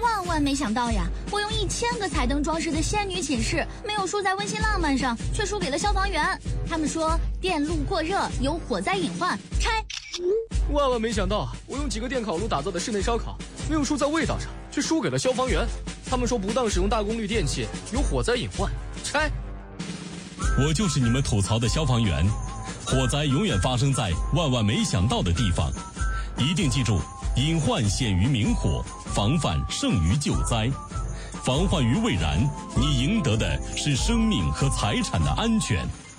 万万没想到呀，我用1000个彩灯装饰的仙女寝室，没有输在温馨浪漫上，却输给了消防员。他们说电路过热有火灾隐患，拆。 万万没想到，我用几个电烤炉打造的室内烧烤，没有输在味道上，却输给了消防员。他们说不当使用大功率电器有火灾隐患，拆。 我就是你们吐槽的消防员，火灾永远发生在万万没想到的地方。一定记住，隐患显于明火，防范胜于救灾。防患于未然，你赢得的是生命和财产的安全。